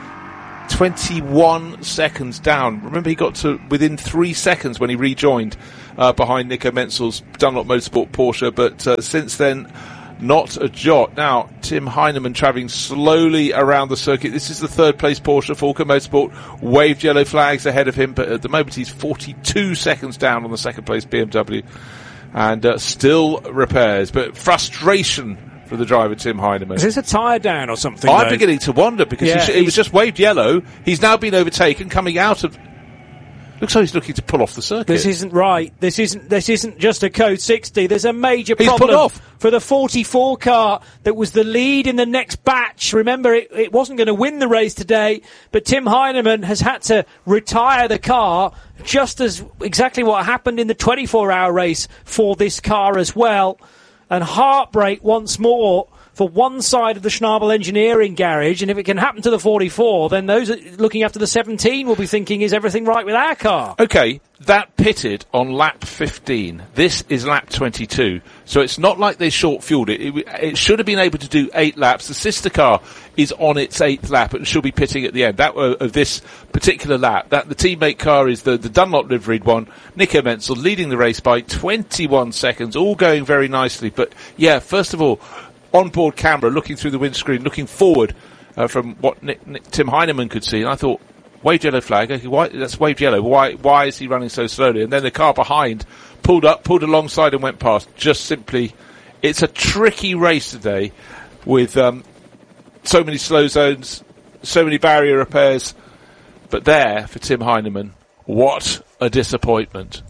[SPEAKER 1] twenty-one seconds down. Remember, he got to within three seconds when he rejoined uh, behind Nico Menzel's Dunlop Motorsport Porsche, but uh, since then, not a jot. Now, Tim Heinemann travelling slowly around the circuit. This is the third place Porsche. Falken Motorsport waved yellow flags ahead of him, but at the moment he's forty-two seconds down on the second place B M W, and uh, still repairs. But frustration for the driver, Tim Heinemann.
[SPEAKER 2] Is this a tyre down or something?
[SPEAKER 1] I'm
[SPEAKER 2] though?
[SPEAKER 1] beginning to wonder, because
[SPEAKER 2] Yeah,
[SPEAKER 1] he, he was just waved yellow. He's now been overtaken coming out of... Looks like he's looking to pull off the circuit.
[SPEAKER 2] This isn't right. This isn't. This isn't just a code sixty. There's a major
[SPEAKER 1] He's
[SPEAKER 2] problem
[SPEAKER 1] pulled off.
[SPEAKER 2] for the forty-four car that was the lead in the next batch. Remember, it, it wasn't going to win the race today, but Tim Heinemann has had to retire the car, just as exactly what happened in the twenty-four hour race for this car as well. And heartbreak once more for one side of the Schnabel Engineering garage, and if it can happen to the forty-four, then those looking after the seventeen will be thinking, is everything right with our car?
[SPEAKER 1] Okay, that pitted on lap fifteen. This is lap twenty-two. So it's not like they short-fueled it. it. It should have been able to do eight laps. The sister car is on its eighth lap and she'll be pitting at the end. That uh, of this particular lap. That the teammate car is the, the Dunlop liveried one. Nico Menzel leading the race by twenty-one seconds, all going very nicely. But yeah, first of all, onboard camera looking through the windscreen, looking forward uh, from what Nick, Nick, Tim Heinemann could see, and I thought, waved yellow flag. Okay, why, that's waved yellow. Why? Why is he running so slowly? And then the car behind pulled up, pulled alongside, and went past. Just simply, it's a tricky race today, with um, so many slow zones, so many barrier repairs. But there for Tim Heinemann, what a disappointment.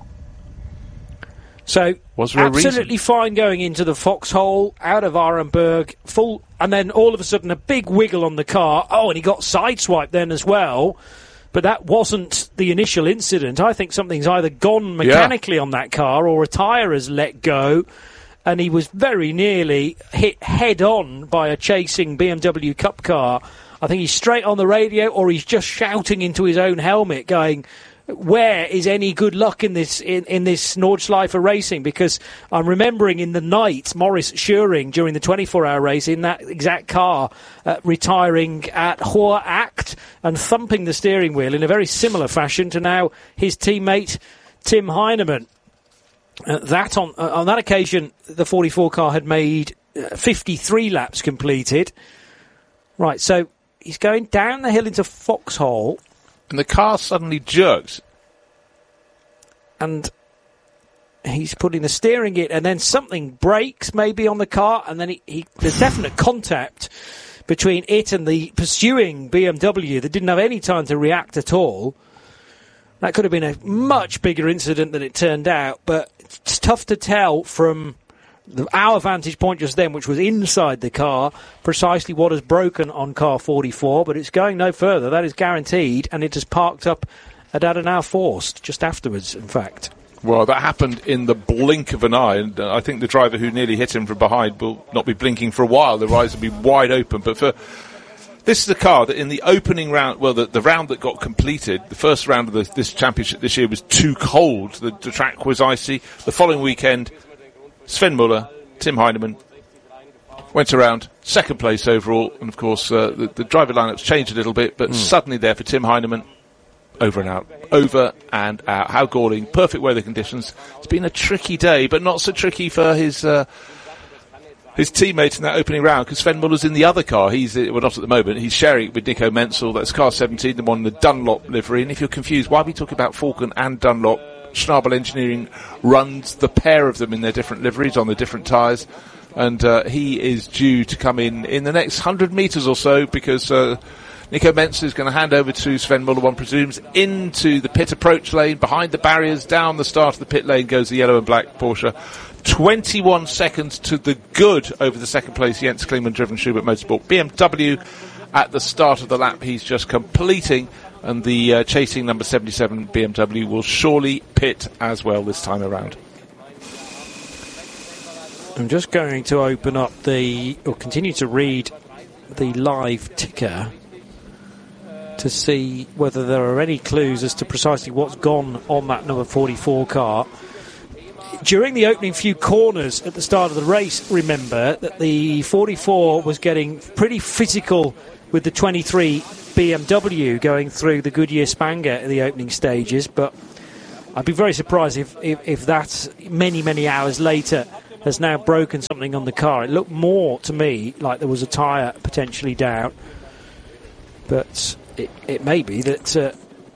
[SPEAKER 2] So,
[SPEAKER 1] Was there a
[SPEAKER 2] absolutely
[SPEAKER 1] reason?
[SPEAKER 2] fine going into the foxhole, out of Arenberg, full, and then all of a sudden a big wiggle on the car. Oh, and he got sideswiped then as well. But that wasn't the initial incident. I think something's either gone mechanically yeah. on that car, or a tyre has let go, and he was very nearly hit head-on by a chasing B M W Cup car. I think he's straight on the radio, or he's just shouting into his own helmet, going, where is any good luck in this in, in this Nordschleife racing? Because I'm remembering in the night, Maurice Schuring, during the twenty-four hour race, in that exact car, uh, retiring at Hohe Acht and thumping the steering wheel in a very similar fashion to now his teammate Tim Heinemann. Uh, that on uh, on that occasion, the forty-four car had made uh, fifty-three laps completed. Right, so he's going down the hill into Foxhole.
[SPEAKER 1] And the car suddenly jerks.
[SPEAKER 2] And he's putting the steering in, and then something breaks maybe on the car, and then he, he, there's definite contact between it and the pursuing B M W that didn't have any time to react at all. That could have been a much bigger incident than it turned out, but it's tough to tell from the, our vantage point just then, which was inside the car, precisely what has broken on car forty-four, but it's going no further. That is guaranteed, and it has parked up at Adenauer Forst just afterwards, in fact.
[SPEAKER 1] Well, that happened in the blink of an eye, and uh, I think the driver who nearly hit him from behind will not be blinking for a while. The eyes will be wide open. But for this is a car that in the opening round, well, the, the round that got completed, the first round of the, this championship this year was too cold. The, the track was icy. The following weekend, Sven Muller, Tim Heinemann went around, second place overall, and of course uh, the, the driver lineup's changed a little bit, but mm. suddenly there for Tim Heinemann, over and out, over and out. How galling, perfect weather conditions. It's been a tricky day, but not so tricky for his uh, his teammate in that opening round, because Sven Muller's in the other car. He's, well, not at the moment, he's sharing it with Nico Menzel. That's car seventeen, the one in the Dunlop livery. And if you're confused, why are we talking about Falken and Dunlop? Schnabel Engineering runs the pair of them in their different liveries on the different tyres, and uh, he is due to come in in the next one hundred metres or so, because uh, Nico Menzel is going to hand over to Sven Muller, one presumes, into the pit approach lane, behind the barriers, down the start of the pit lane goes the yellow and black Porsche. twenty-one seconds to the good over the second place Jens Klingmann driven Schubert Motorsport B M W at the start of the lap he's just completing. And the uh, chasing number seventy-seven B M W will surely pit as well this time around.
[SPEAKER 2] I'm just going to open up the, or continue to read the live ticker to see whether there are any clues as to precisely what's gone on that number forty-four car. During the opening few corners at the start of the race, remember that the forty-four was getting pretty physical with the twenty-three B M W going through the Goodyear Spanger at the opening stages, but I'd be very surprised if, if, if that many, many hours later has now broken something on the car. It looked more to me like there was a tyre potentially down, but it, it may be that uh,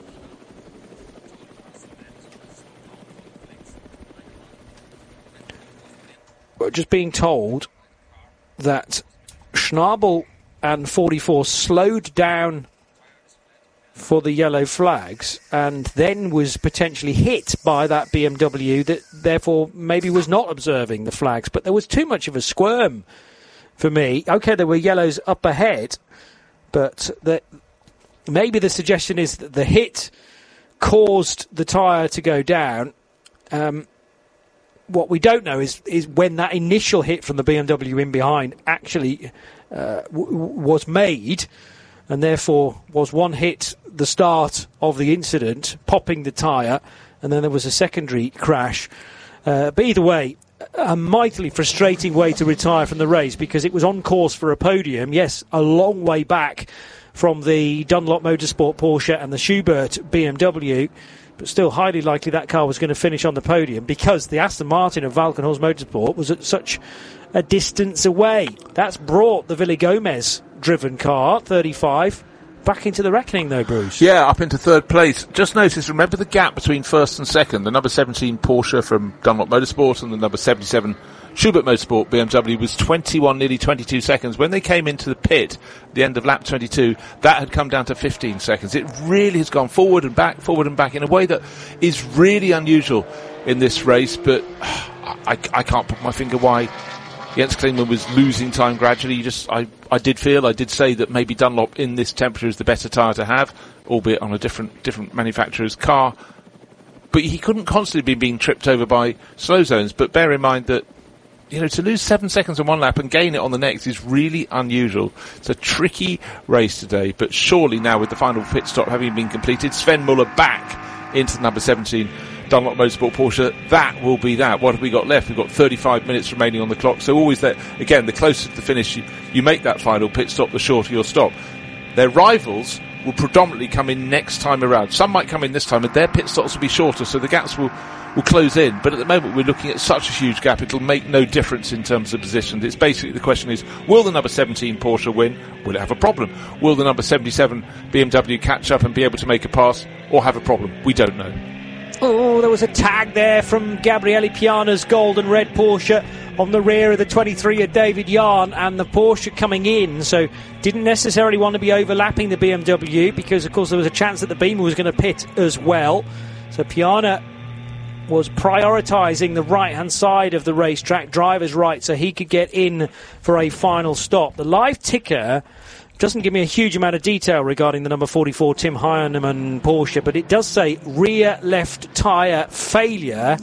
[SPEAKER 2] we're just being told that Schnabel and forty-four slowed down for the yellow flags and then was potentially hit by that B M W that therefore maybe was not observing the flags. But there was too much of a squirm for me. OK, there were yellows up ahead, but the, maybe the suggestion is that the hit caused the tyre to go down. Um, what we don't know is, is when that initial hit from the B M W in behind actually uh, w- was made, and therefore was one hit the start of the incident, popping the tyre, and then there was a secondary crash. Uh, but either way, a mightily frustrating way to retire from the race, because it was on course for a podium. Yes, a long way back from the Dunlop Motorsport Porsche and the Schubert B M W, but still highly likely that car was going to finish on the podium because the Aston Martin of Valkenhorst Motorsport was at such a distance away. That's brought the Villigomez driven car, thirty-five, back into the reckoning though, Bruce.
[SPEAKER 1] Yeah, up into third place. Just notice, remember the gap between first and second. The number seventeen Porsche from Dunlop Motorsport and the number seventy-seven Schubert Motorsport B M W was twenty-one, nearly twenty-two seconds. When they came into the pit at the end of lap twenty-two, that had come down to fifteen seconds. It really has gone forward and back, forward and back in a way that is really unusual in this race, but I, I can't put my finger why Jens Klingmann was losing time gradually. You just, I, I did feel, I did say that maybe Dunlop in this temperature is the better tyre to have, albeit on a different different manufacturer's car. But he couldn't constantly be being tripped over by slow zones. But bear in mind that, you know, to lose seven seconds on one lap and gain it on the next is really unusual. It's a tricky race today, but surely now with the final pit stop having been completed, Sven Muller back into the number seventeen Dunlop Motorsport Porsche, that will be that. What have we got left? We've got thirty-five minutes remaining on the clock, so always that, again, the closer to the finish you, you make that final pit stop, the shorter your stop. Their rivals will predominantly come in next time around. Some might come in this time, and their pit stops will be shorter, so the gaps will, will close in. But at the moment, we're looking at such a huge gap, it'll make no difference in terms of position. It's basically, the question is, will the number seventeen Porsche win? Will it have a problem? Will the number seventy-seven B M W catch up and be able to make a pass, or have a problem? We don't know.
[SPEAKER 2] Oh, there was a tag there from Gabriele Piana's gold and red Porsche on the rear of the twenty-three of David Yarn, and the Porsche coming in, so didn't necessarily want to be overlapping the B M W because, of course, there was a chance that the Beamer was going to pit as well. So Piana was prioritising the right-hand side of the racetrack, driver's right, so he could get in for a final stop. The live ticker doesn't give me a huge amount of detail regarding the number forty-four Tim Heinemann Porsche, but it does say rear left tyre failure,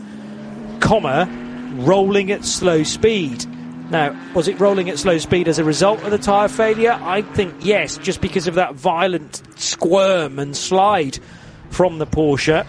[SPEAKER 2] comma, rolling at slow speed. Now, was it rolling at slow speed as a result of the tyre failure? I think yes, just because of that violent squirm and slide from the Porsche.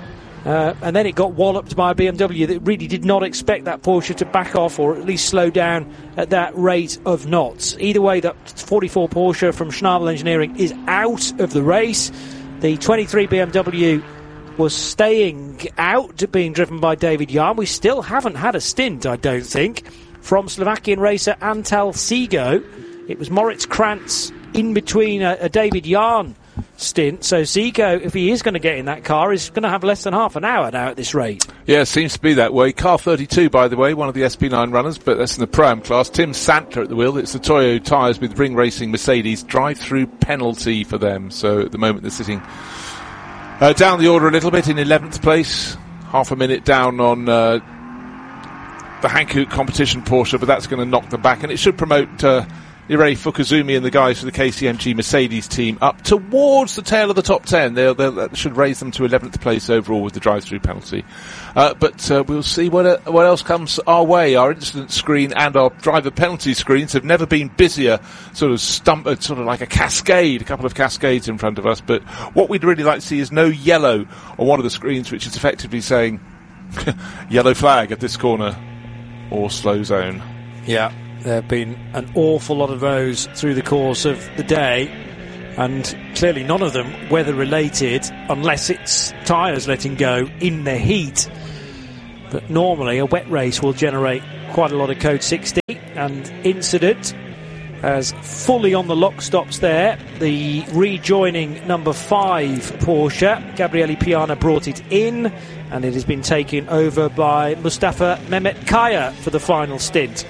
[SPEAKER 2] Uh, and then it got walloped by a B M W that really did not expect that Porsche to back off or at least slow down at that rate of knots. Either way, that forty-four Porsche from Schnabel Engineering is out of the race. The twenty-three B M W was staying out, being driven by David Yarn. We still haven't had a stint, I don't think, from Slovakian racer Antal Sigo. It was Moritz Krantz in between a, a David Yarn stint, so Zico, if he is going to get in that car, is going to have less than half an hour now at this rate.
[SPEAKER 1] Yeah, it seems to be that way. Car thirty-two, by the way, one of the S P nine runners, but that's in the Pro-Am class. Tim Santler at the wheel. It's the Toyo tyres with Ring Racing Mercedes. Drive-through penalty for them, so at the moment they're sitting uh, down the order a little bit in eleventh place, half a minute down on uh, the Hankook competition Porsche, but that's going to knock them back, and it should promote uh, Irei Fukuzumi and the guys for the K C M G Mercedes team up towards the tail of the top ten. They'll, they'll, that should raise them to eleventh place overall with the drive-through penalty. Uh, but uh, we'll see what uh, what else comes our way. Our incident screen and our driver penalty screens have never been busier, sort of stump, uh, sort of like a cascade, a couple of cascades in front of us. But what we'd really like to see is no yellow on one of the screens, which is effectively saying yellow flag at this corner or slow zone.
[SPEAKER 2] Yeah. There have been an awful lot of those through the course of the day, and clearly none of them weather-related, unless it's tyres letting go in the heat. But normally a wet race will generate quite a lot of code sixty, and incident as fully on the lock stops there. The rejoining number five Porsche, Gabriele Piana, brought it in, and it has been taken over by Mustafa Mehmet Kaya for the final stint.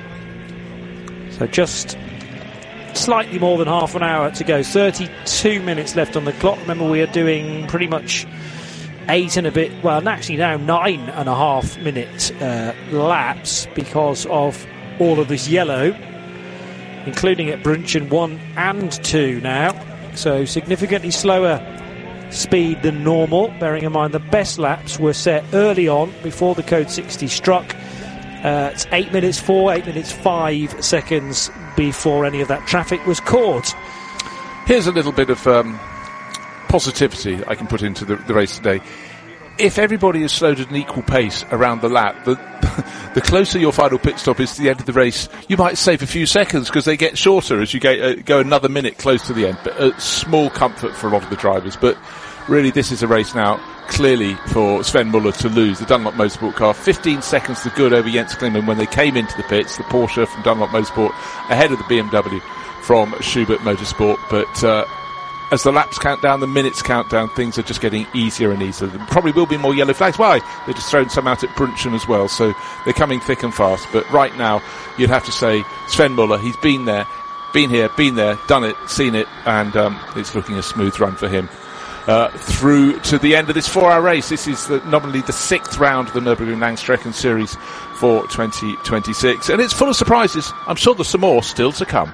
[SPEAKER 2] So just slightly more than half an hour to go. thirty-two minutes left on the clock. Remember, we are doing pretty much eight and a bit, well, actually now nine and a half minute uh, laps because of all of this yellow, including at Brunchen one and two now. So significantly slower speed than normal, bearing in mind the best laps were set early on before the code sixty struck. Uh, it's eight minutes four, eight minutes five seconds before any of that traffic was caught.
[SPEAKER 1] Here's a little bit of um, positivity I can put into the, the race today. If everybody is slowed at an equal pace around the lap, the, the closer your final pit stop is to the end of the race, you might save a few seconds because they get shorter as you get, uh, go another minute close to the end. But uh, small comfort for a lot of the drivers. But really, this is a race now clearly for Sven Muller to lose. The Dunlop Motorsport car, fifteen seconds to good over Jens Klingmann when they came into the pits. The Porsche from Dunlop Motorsport ahead of the B M W from Schubert Motorsport. But uh, as the laps count down, the minutes count down, things are just getting easier and easier. There probably will be more yellow flags. Why? They've just thrown some out at Brunchen as well, so they're coming thick and fast. But right now, you'd have to say Sven Muller, he's been there, been here, been there, done it, seen it, and um, it's looking a smooth run for him. Uh, through to the end of this four-hour race. This is the, nominally the sixth round of the Nürburgring Langstrecken Series for twenty twenty-six. And it's full of surprises. I'm sure there's some more still to come.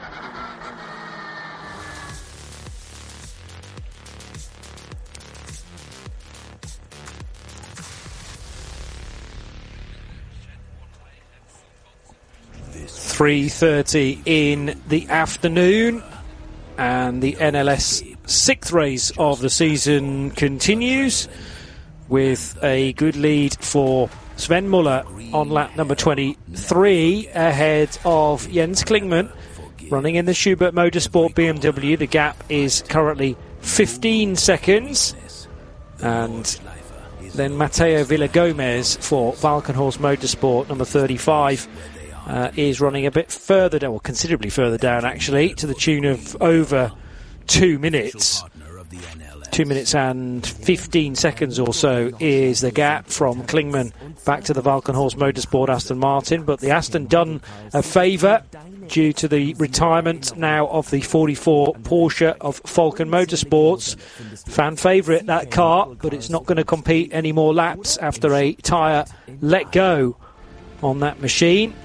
[SPEAKER 2] three thirty in the afternoon, and the N L S sixth race of the season continues with a good lead for Sven Muller on lap number twenty-three ahead of Jens Klingmann running in the Schubert Motorsport B M W. The gap is currently fifteen seconds, and then Matteo Villagomez for Valkenhorst Motorsport number thirty-five uh, is running a bit further down, or considerably further down actually, to the tune of over two minutes. Two minutes and fifteen seconds or so is the gap from Klingmann back to the Valkenhorst Motorsport Aston Martin. But the Aston done a favour due to the retirement now of the forty-four Porsche of Falken Motorsports. Fan favourite, that car, but it's not going to compete any more laps after a tyre let go on that machine.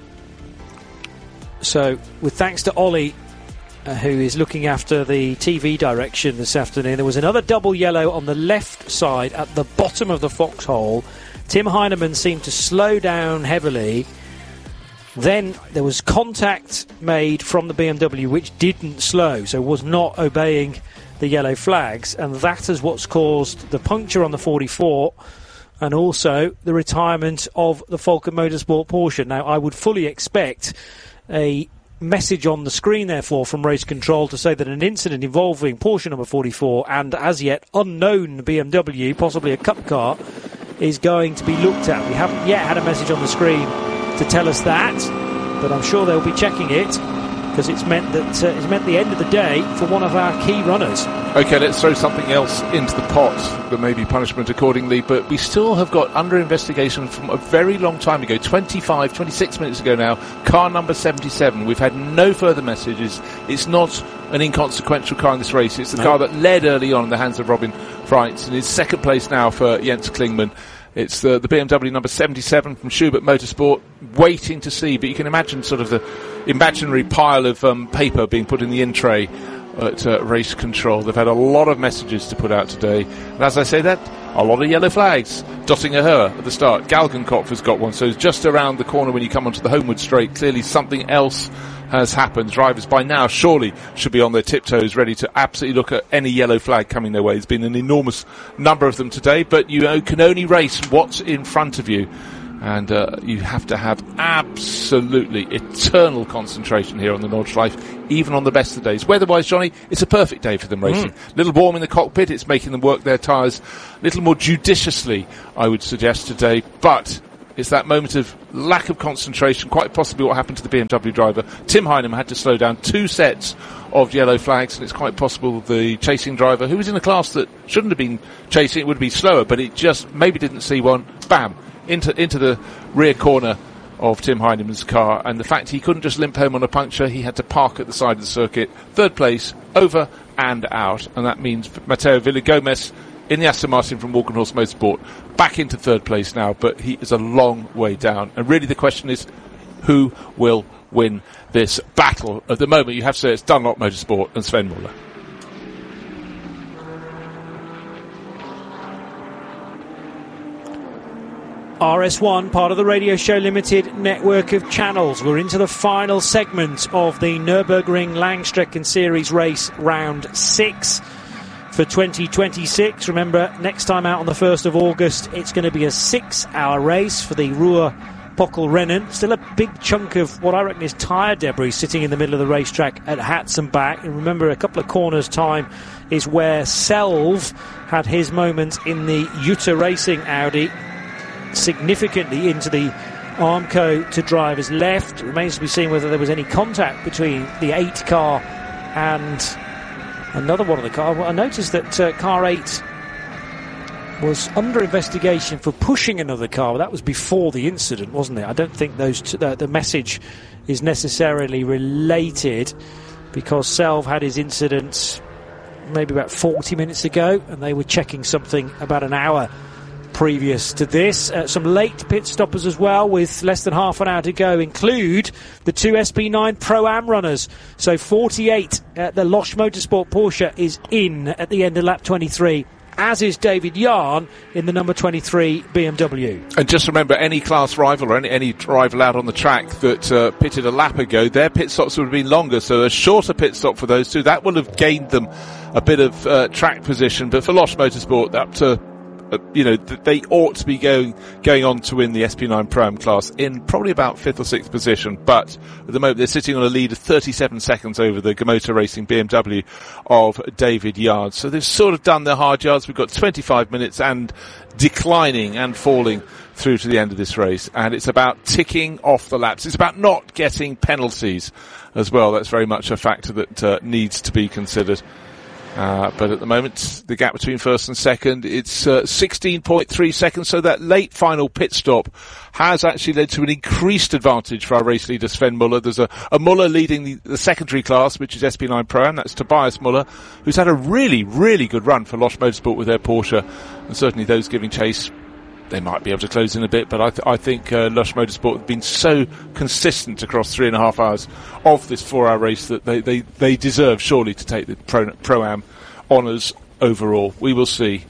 [SPEAKER 2] So, with thanks to Ollie, Uh, who is looking after the T V direction this afternoon. There was another double yellow on the left side at the bottom of the foxhole. Tim Heinemann seemed to slow down heavily. Then there was contact made from the B M W which didn't slow, so was not obeying the yellow flags, and that is what's caused the puncture on the forty-four and also the retirement of the Falken Motorsport Porsche. Now, I would fully expect a message on the screen, therefore, from race control to say that an incident involving Porsche number forty-four and as yet unknown B M W, possibly a cup car, is going to be looked at. We haven't yet had a message on the screen to tell us that, but I'm sure they'll be checking it, because it's meant that uh, it's meant the end of the day for one of our key runners.
[SPEAKER 1] OK, let's throw something else into the pot that may be punishment accordingly, but we still have got under investigation from a very long time ago, twenty-five, twenty-six minutes ago now, car number seventy-seven. We've had no further messages. It's not an inconsequential car in this race. It's the no. car that led early on in the hands of Robin Freitz, and is second place now for Jens Klingmann. It's the, the B M W number seventy-seven from Schubert Motorsport, waiting to see, but you can imagine sort of the imaginary pile of um, paper being put in the in tray at uh, race control. They've had a lot of messages to put out today, and as I say that, a lot of yellow flags dotting a her at the start. Galgenkopf has got one, so it's just around the corner when you come onto the homeward straight. Clearly something else has happened. Drivers by now surely should be on their tiptoes, ready to absolutely look at any yellow flag coming their way. There's been an enormous number of them today, but you know, can only race what's in front of you. And uh, you have to have absolutely eternal concentration here on the Nordschleife, even on the best of days. Weather-wise, Johnny, it's a perfect day for them racing. Mm. Little warm in the cockpit, it's making them work their tyres a little more judiciously, I would suggest, today. But it's that moment of lack of concentration, quite possibly what happened to the B M W driver. Tim Heinem had to slow down two sets of yellow flags, and it's quite possible the chasing driver, who was in a class that shouldn't have been chasing, it would be slower, but it just maybe didn't see one, bam, into into the rear corner of Tim Heinemann's car. And the fact he couldn't just limp home on a puncture, he had to park at the side of the circuit. Third place, over and out, and that means Matteo Villagomez in the Aston Martin from Walkenhorst Motorsport back into third place now, but he is a long way down. And really the question is, who will win this battle? At the moment, you have to say it's Dunlop Motorsport and Sven Muller.
[SPEAKER 2] R S one, part of the Radio Show Limited network of channels. We're into the final segment of the Nürburgring Langstrecken Series race, round six for twenty twenty-six. Remember, next time out on the first of August, it's going to be a six-hour race for the Ruhr Pockelrennen. Still a big chunk of what I reckon is tyre debris sitting in the middle of the racetrack at Hatzenbach. And remember, a couple of corners' time is where Selv had his moment in the Jutta Racing Audi, significantly into the Armco to driver's left. It remains to be seen whether there was any contact between the eight car and another one of the car. Well, I noticed that uh, car eight was under investigation for pushing another car. Well, that was before the incident, wasn't it? I don't think those t- the, the message is necessarily related, because Selv had his incident maybe about forty minutes ago, and they were checking something about an hour previous to this. Uh, some late pit stoppers as well, with less than half an hour to go, include the two S P nine Pro-Am runners. So forty-eight, uh, the Losch Motorsport Porsche is in at the end of lap twenty-three, as is David Yarn in the number twenty-three B M W.
[SPEAKER 1] And just remember, any class rival or any, any rival out on the track that uh, pitted a lap ago, their pit stops would have been longer, so a shorter pit stop for those two. That will have gained them a bit of uh, track position. But for Losch Motorsport, up to Uh, you know, th- they ought to be going going on to win the S P nine Pro-Am class in probably about fifth or sixth position, but at the moment they're sitting on a lead of thirty-seven seconds over the Gamoto Racing B M W of David Yard. So they've sort of done their hard yards. We've got twenty-five minutes and declining and falling through to the end of this race, and it's about ticking off the laps. It's about not getting penalties as well. That's very much a factor that uh, needs to be considered. Uh, but at the moment, the gap between first and second, it's uh, sixteen point three seconds, so that late final pit stop has actually led to an increased advantage for our race leader, Sven Muller. There's a, a Muller leading the, the secondary class, which is S P nine Pro-Am. That's Tobias Muller, who's had a really, really good run for Losch Motorsport with their Porsche, and certainly those giving chase, they might be able to close in a bit, but I, th- I think uh, Losch Motorsport have been so consistent across three and a half hours of this four-hour race that they, they, they deserve surely to take the Pro- Pro-Am honours overall. We will see.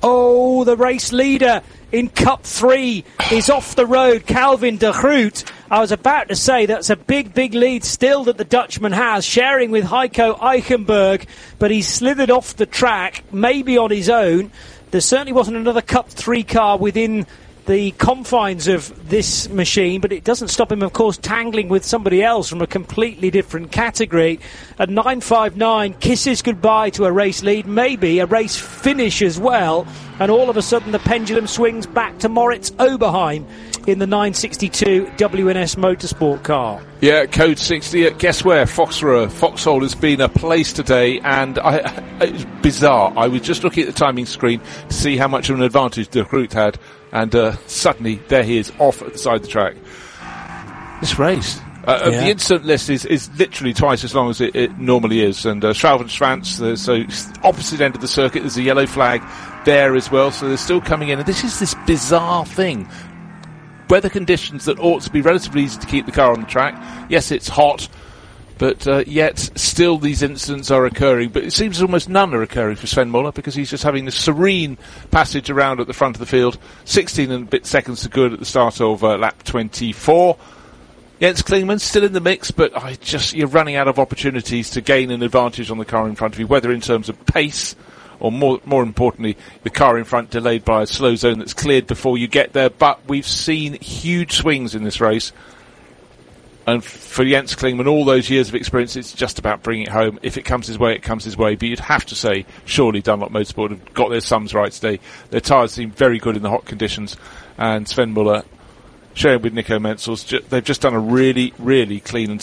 [SPEAKER 2] Oh, the race leader in Cup three is off the road, Calvin de Groot. I was about to say that's a big, big lead still that the Dutchman has, sharing with Heiko Eichenberg, but he's slithered off the track, maybe on his own. There certainly wasn't another Cup three car within the confines of this machine, but it doesn't stop him, of course, tangling with somebody else from a completely different category. At nine five nine, kisses goodbye to a race lead, maybe a race finish as well, and all of a sudden the pendulum swings back to Moritz Oberheim in the nine sixty-two W N S Motorsport car.
[SPEAKER 1] Yeah, code sixty. Guess where? Foxborough. Foxhole has been a place today, and I, it's bizarre. I was just looking at the timing screen to see how much of an advantage De Groot had, and uh, suddenly there he is off at the side of the track. This race. Uh, yeah. The incident list is, is literally twice as long as it, it normally is, and uh, Schraven Schwanz, uh, so opposite end of the circuit, there's a yellow flag there as well, so they're still coming in. And this is this bizarre thing. Weather conditions that ought to be relatively easy to keep the car on the track. Yes, it's hot, but uh, yet still these incidents are occurring. But it seems almost none are occurring for Sven Muller, because he's just having this serene passage around at the front of the field. sixteen and a bit seconds to good at the start of uh, lap twenty-four. Jens Klingmann still in the mix, but I just you're running out of opportunities to gain an advantage on the car in front of you, whether in terms of pace or more, more importantly, the car in front delayed by a slow zone that's cleared before you get there. But we've seen huge swings in this race. And for Jens Klingmann, all those years of experience, it's just about bringing it home. If it comes his way, it comes his way. But you'd have to say, surely Dunlop Motorsport have got their sums right today. Their tyres seem very good in the hot conditions. And Sven Muller, sharing with Nico Menzel, they've just done a really, really clean and